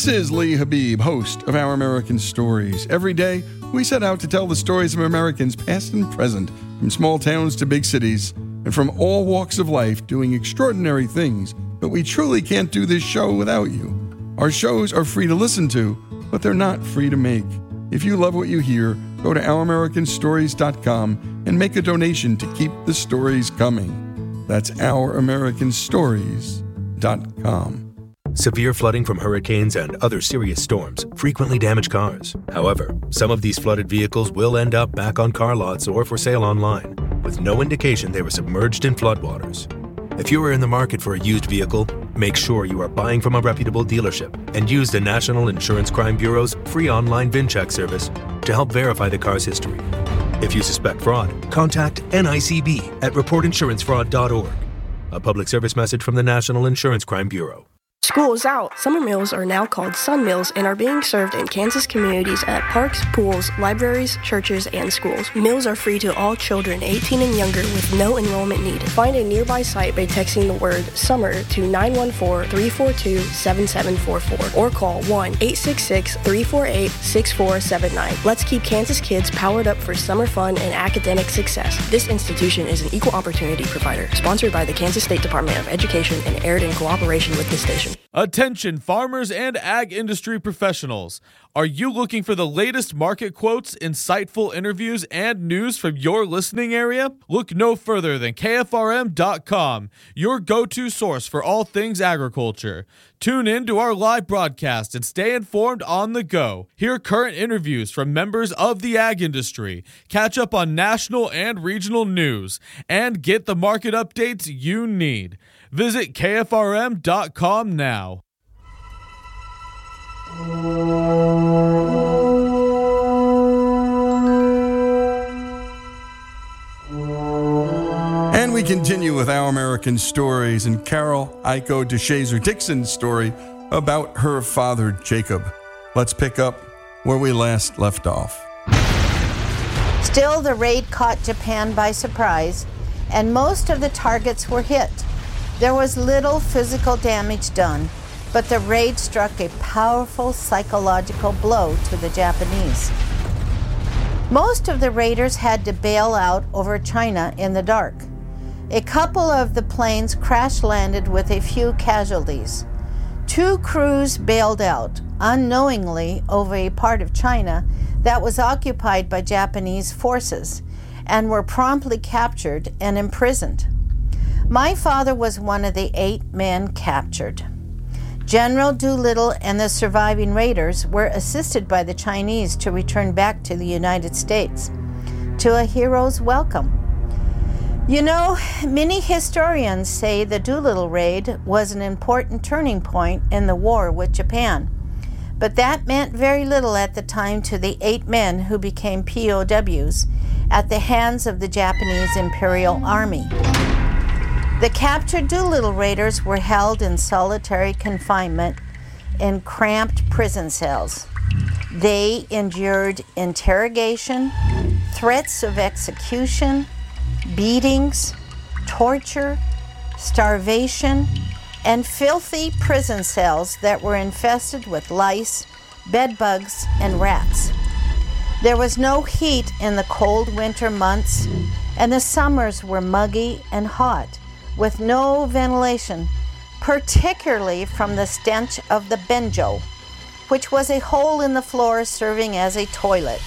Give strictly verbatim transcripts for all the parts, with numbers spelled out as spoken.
This is Lee Habib, host of Our American Stories. Every day, we set out to tell the stories of Americans past and present, from small towns to big cities, and from all walks of life doing extraordinary things. But we truly can't do this show without you. Our shows are free to listen to, but they're not free to make. If you love what you hear, go to our american stories dot com and make a donation to keep the stories coming. That's our american stories dot com. Severe flooding from hurricanes and other serious storms frequently damage cars. However, some of these flooded vehicles will end up back on car lots or for sale online, with no indication they were submerged in floodwaters. If you are in the market for a used vehicle, make sure you are buying from a reputable dealership and use the National Insurance Crime Bureau's free online VIN check service to help verify the car's history. If you suspect fraud, contact N I C B at report insurance fraud dot org. A public service message from the National Insurance Crime Bureau. School is out. Summer meals are now called Sun Meals and are being served in Kansas communities at parks, pools, libraries, churches, and schools. Meals are free to all children eighteen and younger with no enrollment needed. Find a nearby site by texting the word SUMMER to nine one four, three four two, seven seven four four or call one eight six six, three four eight, six four seven nine. Let's keep Kansas kids powered up for summer fun and academic success. This institution is an equal opportunity provider, sponsored by the Kansas State Department of Education and aired in cooperation with this station. Attention farmers and ag industry professionals. Are you looking for the latest market quotes, insightful interviews, and news from your listening area? Look no further than K F R M dot com, your go-to source for all things agriculture. Tune in to our live broadcast and stay informed on the go. Hear current interviews from members of the ag industry, catch up on national and regional news, and get the market updates you need. Visit K F R M dot com now. And we continue with Our American Stories and Carol Iko DeShazer Dixon's story about her father, Jacob. Let's pick up where we last left off. Still, the raid caught Japan by surprise, and most of the targets were hit. There was little physical damage done, but the raid struck a powerful psychological blow to the Japanese. Most of the raiders had to bail out over China in the dark. A couple of the planes crash-landed with a few casualties. Two crews bailed out, unknowingly, over a part of China that was occupied by Japanese forces, and were promptly captured and imprisoned. My father was one of the eight men captured. General Doolittle and the surviving raiders were assisted by the Chinese to return back to the United States, to a hero's welcome. You know, many historians say the Doolittle raid was an important turning point in the war with Japan, but that meant very little at the time to the eight men who became P O Ws at the hands of the Japanese Imperial Army. The captured Doolittle raiders were held in solitary confinement in cramped prison cells. They endured interrogation, threats of execution, beatings, torture, starvation, and filthy prison cells that were infested with lice, bedbugs, and rats. There was no heat in the cold winter months, and the summers were muggy and hot, with no ventilation, particularly from the stench of the benjo, which was a hole in the floor serving as a toilet.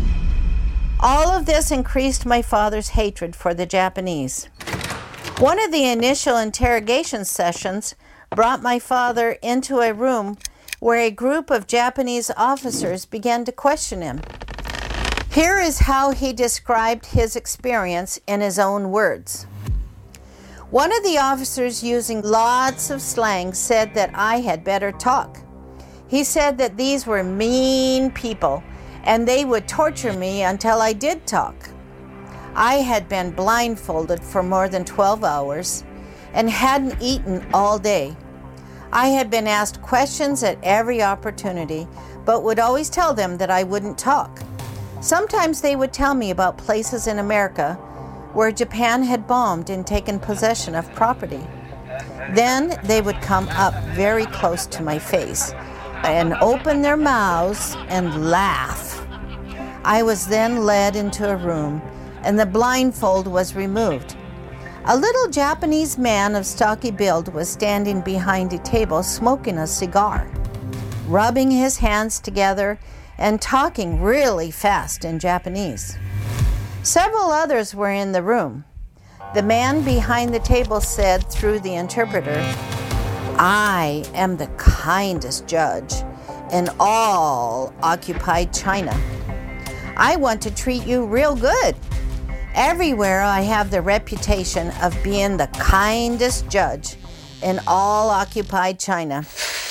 All of this increased my father's hatred for the Japanese. One of the initial interrogation sessions brought my father into a room where a group of Japanese officers began to question him. Here is how he described his experience in his own words. One of the officers, using lots of slang, said that I had better talk. He said that these were mean people and they would torture me until I did talk. I had been blindfolded for more than twelve hours and hadn't eaten all day. I had been asked questions at every opportunity, but would always tell them that I wouldn't talk. Sometimes they would tell me about places in America where Japan had bombed and taken possession of property. Then they would come up very close to my face, and open their mouths and laugh. I was then led into a room, and the blindfold was removed. A little Japanese man of stocky build was standing behind a table smoking a cigar, rubbing his hands together and talking really fast in Japanese. Several others were in the room. The man behind the table said through the interpreter, "I am the kindest judge in all occupied China. I want to treat you real good. Everywhere I have the reputation of being the kindest judge in all occupied China."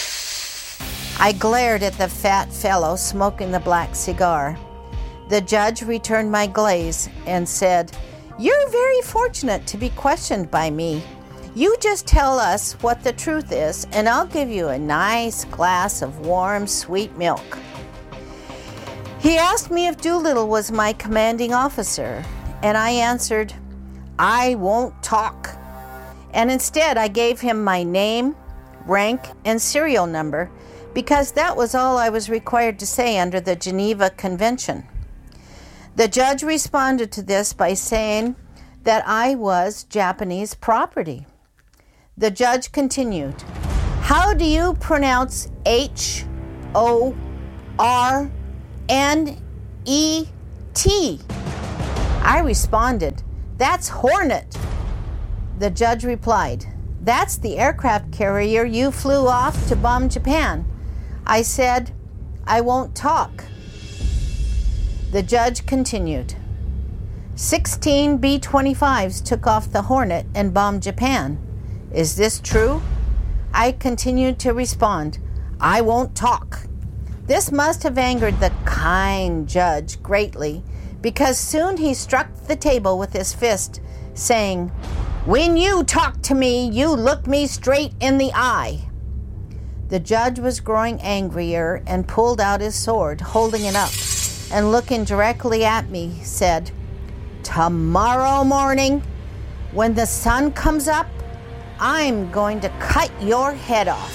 I glared at the fat fellow smoking the black cigar. The judge returned my glaze and said, "You're very fortunate to be questioned by me. You just tell us what the truth is, and I'll give you a nice glass of warm, sweet milk." He asked me if Doolittle was my commanding officer, and I answered, "I won't talk." And instead, I gave him my name, rank, and serial number, because that was all I was required to say under the Geneva Convention. The judge responded to this by saying that I was Japanese property. The judge continued, "How do you pronounce H O R N E T? I responded, "That's Hornet." The judge replied, "That's the aircraft carrier you flew off to bomb Japan." I said, "I won't talk." The judge continued, sixteen B twenty-fives took off the Hornet and bombed Japan. Is this true?" I continued to respond, "I won't talk." This must have angered the kind judge greatly, because soon he struck the table with his fist, saying, "When you talk to me, you look me straight in the eye." The judge was growing angrier and pulled out his sword, holding it up, and looking directly at me, said, "Tomorrow morning, when the sun comes up, I'm going to cut your head off."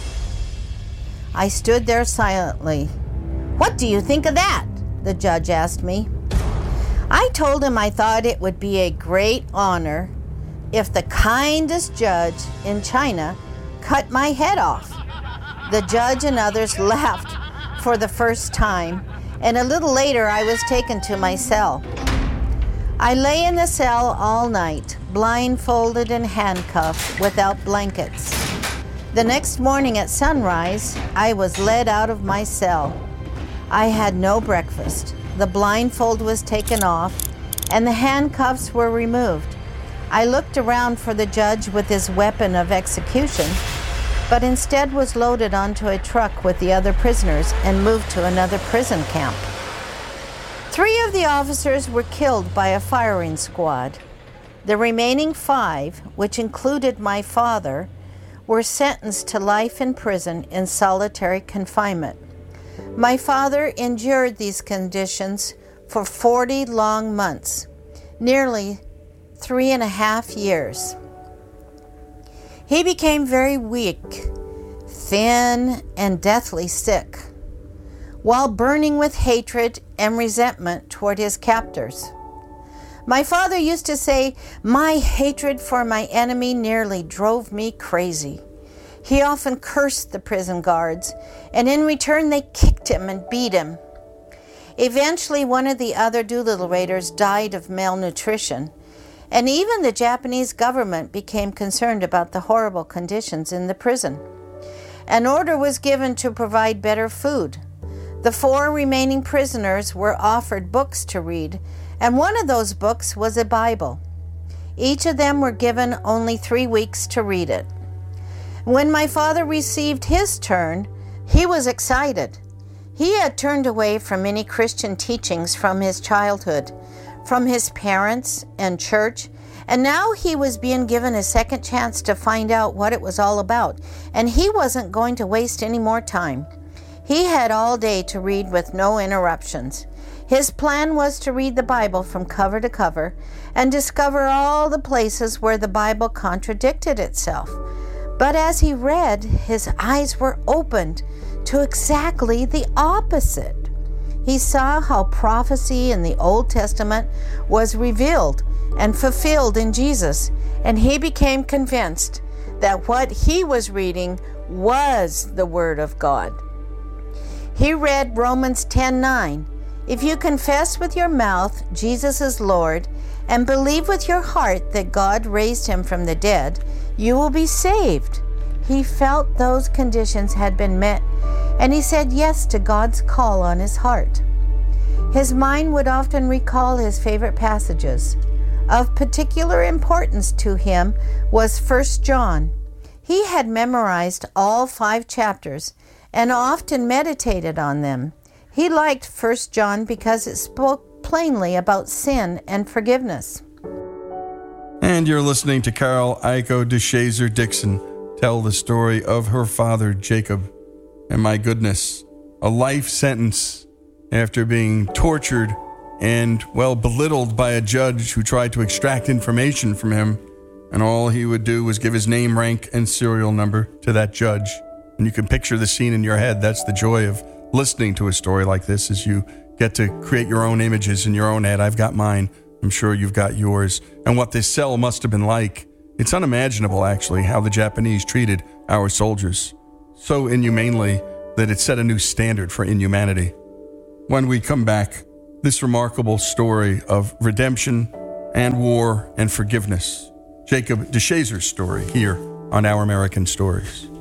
I stood there silently. "What do you think of that?" the judge asked me. I told him I thought it would be a great honor if the kindest judge in China cut my head off. The judge and others laughed for the first time, and a little later I was taken to my cell. I lay in the cell all night, blindfolded and handcuffed, without blankets. The next morning at sunrise, I was led out of my cell. I had no breakfast. The blindfold was taken off, and the handcuffs were removed. I looked around for the judge with his weapon of execution, but instead was loaded onto a truck with the other prisoners and moved to another prison camp. Three of the officers were killed by a firing squad. The remaining five, which included my father, were sentenced to life in prison in solitary confinement. My father endured these conditions for forty long months, nearly three and a half years. He became very weak, thin, and deathly sick, while burning with hatred and resentment toward his captors. My father used to say, "My hatred for my enemy nearly drove me crazy." He often cursed the prison guards, and in return they kicked him and beat him. Eventually, one of the other Doolittle raiders died of malnutrition, and even the Japanese government became concerned about the horrible conditions in the prison. An order was given to provide better food. The four remaining prisoners were offered books to read, and one of those books was a Bible. Each of them were given only three weeks to read it. When my father received his turn, he was excited. He had turned away from many Christian teachings from his childhood, from his parents and church, and now he was being given a second chance to find out what it was all about, and he wasn't going to waste any more time. He had all day to read with no interruptions. His plan was to read the Bible from cover to cover and discover all the places where the Bible contradicted itself. But as he read, his eyes were opened to exactly the opposite. He saw how prophecy in the Old Testament was revealed and fulfilled in Jesus, and he became convinced that what he was reading was the Word of God. He read Romans ten nine. If you confess with your mouth Jesus is Lord and believe with your heart that God raised him from the dead, you will be saved. He felt those conditions had been met, and he said yes to God's call on his heart. His mind would often recall his favorite passages. Of particular importance to him was First John. He had memorized all five chapters and often meditated on them. He liked First John because it spoke plainly about sin and forgiveness. And you're listening to Carol Iko DeShazer Dixon tell the story of her father, Jacob. And my goodness, a life sentence after being tortured and, well, belittled by a judge who tried to extract information from him. And all he would do was give his name, rank, and serial number to that judge. And you can picture the scene in your head. That's the joy of listening to a story like this, is you get to create your own images in your own head. I've got mine. I'm sure you've got yours. And what this cell must have been like. It's unimaginable, actually, how the Japanese treated our soldiers. So inhumanely that it set a new standard for inhumanity. When we come back, this remarkable story of redemption and war and forgiveness. Jacob DeShazer's story here on Our American Stories.